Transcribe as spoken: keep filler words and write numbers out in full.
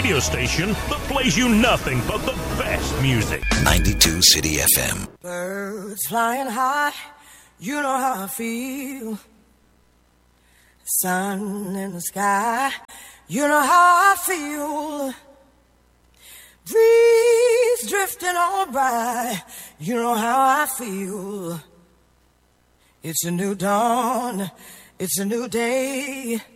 radio station that plays you nothing but the best music. ninety-two City F M. Birds flying high, you know how I feel. Sun in the sky, you know how I feel. Breeze drifting on by, you know how I feel. It's a new dawn, it's a new day.